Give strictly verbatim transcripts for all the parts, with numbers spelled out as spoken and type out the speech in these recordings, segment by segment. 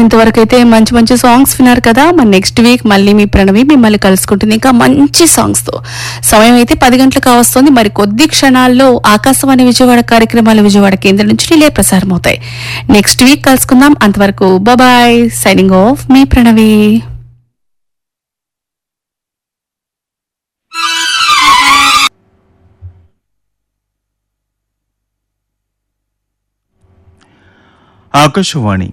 ఇంతవరకు అయితే మంచి మంచి సాంగ్స్ విన్నారు కదా. మరి నెక్స్ట్ వీక్ మళ్ళీ మీ ప్రణవి మిమ్మల్ని కలుసుకుంటుంది ఇంకా మంచి సాంగ్స్ తో. సమయం అయితే పది గంటలకు వస్తుంది. మరి కొద్ది క్షణాల్లో ఆకాశవాణి విజయవాడ కార్యక్రమాలు విజయవాడ కేంద్రం నుంచి రిలే ప్రసారం అవుతాయి. నెక్స్ట్ వీక్ కలుసుకుందాం. అంతవరకు బాయ్, సైనింగ్ ఆఫ్ మీ ప్రణవి. ఆకాశవాణి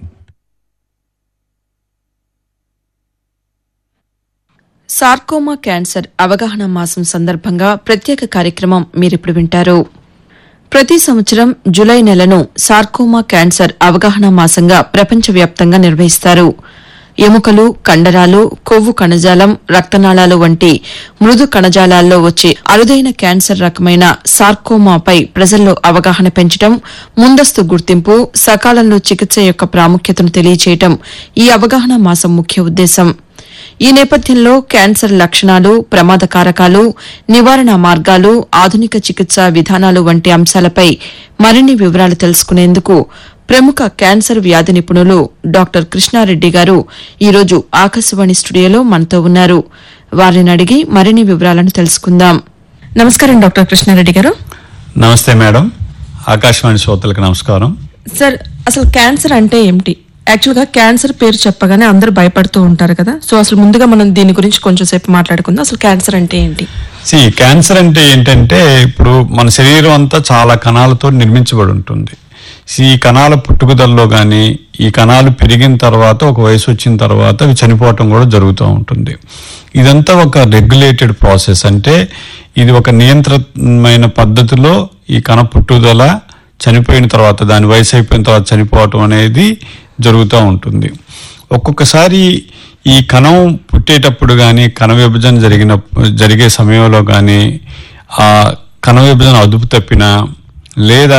సార్కోమా క్యాన్సర్ అవగాహన మాసం సందర్భంగా ప్రత్యేక కార్యక్రమం మీరిప్పుడు వింటారు. ప్రతి సంవత్సరం జులై నెలను సార్కోమా క్యాన్సర్ అవగాహన మాసంగా ప్రపంచవ్యాప్తంగా నిర్వహిస్తారు. ఎముకలు, కండరాలు, కొవ్వు కణజాలం, రక్తనాళాలు వంటి మృదు కణజాలాల్లో వచ్చే అరుదైన క్యాన్సర్ రకమైన సార్కోమాపై ప్రజల్లో అవగాహన పెంచడం, ముందస్తు గుర్తింపు, సకాలంలో చికిత్స యొక్క ప్రాముఖ్యతను తెలియచేయడం ఈ అవగాహన మాసం ముఖ్య ఉద్దేశం. ఈ నేపథ్యంలో క్యాన్సర్ లక్షణాలు, ప్రమాద కారకాలు, నివారణ మార్గాలు, ఆధునిక చికిత్సా విధానాలు వంటి అంశాలపై మరిన్ని వివరాలు తెలుసుకునేందుకు ప్రముఖ క్యాన్సర్ వ్యాధి నిపుణులు డాక్టర్ కృష్ణారెడ్డి గారు ఈరోజు ఆకాశవాణి స్టూడియోలో మనతో ఉన్నారు. వారిని అడిగి మరిన్ని వివరాలను తెలుసుకుందాం. నమస్కారం డాక్టర్ కృష్ణారెడ్డి గారు. నమస్తే మేడం. ఆకాశవాణి శ్రోతలకు నమస్కారం. సార్, అసలు క్యాన్సర్ అంటే ఏమిటి? యాక్చువల్ గా క్యాన్సర్ పేరు చెప్పగానే అందరూ భయపడుతూ ఉంటారు కదా. సో అసలు ముందుగా మనం దీని గురించి కొంచెం సేపు మాట్లాడుకుందాం. అసలు క్యాన్సర్ అంటే ఏంటి? సి క్యాన్సర్ అంటే ఏంటంటే, ఇప్పుడు మన శరీరం అంతా చాలా కణాలతో నిర్మించబడి ఉంటుంది. ఈ కణాల పుట్టుకదల్లో కానీ, ఈ కణాలు పెరిగిన తర్వాత ఒక వయసు వచ్చిన తర్వాత అవి చనిపోవటం కూడా జరుగుతూ ఉంటుంది. ఇదంతా ఒక రెగ్యులేటెడ్ ప్రాసెస్. అంటే ఇది ఒక నియంత్రణమైన పద్ధతిలో ఈ కణ పుట్టుదల చనిపోయిన తర్వాత, దాని వయసు అయిపోయిన తర్వాత చనిపోవటం అనేది జరుగుతూ ఉంటుంది. ఒక్కొక్కసారి ఈ కణం పుట్టేటప్పుడు కానీ, కణ విభజన జరిగిన జరిగే సమయంలో కానీ ఆ కణ విభజన అదుపు తప్పినా, లేదా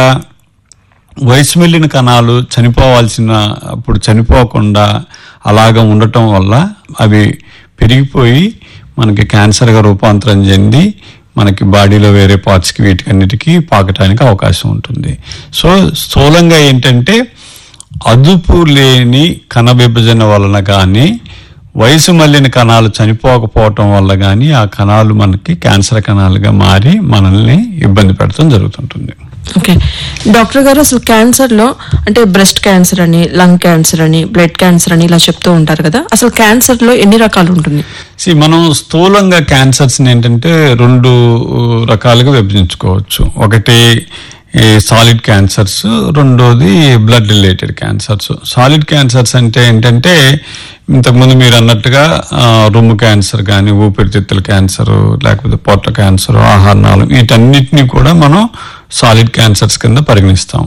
వయసు వెళ్ళిన కణాలు చనిపోవాల్సిన అప్పుడు చనిపోకుండా అలాగ ఉండటం వల్ల అవి పెరిగిపోయి మనకి క్యాన్సర్గా రూపాంతరం చెంది మనకి బాడీలో వేరే పార్ట్స్కి వీటికన్నిటికీ పాకటానికి అవకాశం ఉంటుంది. సో స్థూలంగా ఏంటంటే, అదుపు లేని కణ విభజన వలన కానీ, వయసు మళ్ళిన కణాలు చనిపోకపోవటం వల్ల కానీ ఆ కణాలు మనకి క్యాన్సర్ కణాలుగా మారి మనల్ని ఇబ్బంది పెడతాం జరుగుతుంటుంది. ఓకే డాక్టర్ గారు, అసలు క్యాన్సర్ లో అంటే బ్రెస్ట్ క్యాన్సర్ అని, లంగ్ క్యాన్సర్ అని, బ్లడ్ క్యాన్సర్ అని ఇలా చెప్తూ ఉంటారు కదా. అసలు క్యాన్సర్ లో ఎన్ని రకాలు ఉంటుంది? సి మనం స్థూలంగా క్యాన్సర్స్ ఏంటంటే రెండు రకాలుగా విభజించుకోవచ్చు. ఒకటి సాలిడ్ క్యాన్సర్స్, రెండోది blood related cancers. Solid cancers అంటే ఏంటంటే, ఇంతకుముందు మీరు అన్నట్టుగా రొమ్ము క్యాన్సర్ కానీ, ఊపిరితిత్తుల క్యాన్సర్, లేకపోతే పొట్ట క్యాన్సర్, ఆహారనాళం, వీటన్నిటినీ కూడా మనం సాలిడ్ క్యాన్సర్స్ కింద పరిగణిస్తాం.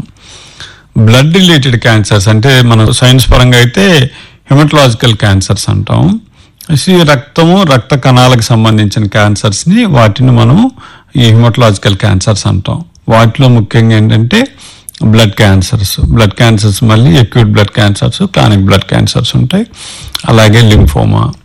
బ్లడ్ రిలేటెడ్ క్యాన్సర్స్ అంటే మనం సైన్స్ పరంగా అయితే హెమటలాజికల్ క్యాన్సర్స్ అంటాం. ఈ రక్తము, రక్త కణాలకు సంబంధించిన క్యాన్సర్స్ ని వాటిని మనం ఈ హెమటలాజికల్ క్యాన్సర్స్ అంటాం. వాటిలో ముఖ్యంగా ఏంటంటే బ్లడ్ క్యాన్సర్స్. బ్లడ్ క్యాన్సర్స్ మళ్ళీ acute blood cancers, chronic blood cancers ఉంటాయి. అలాగే లింఫోమా,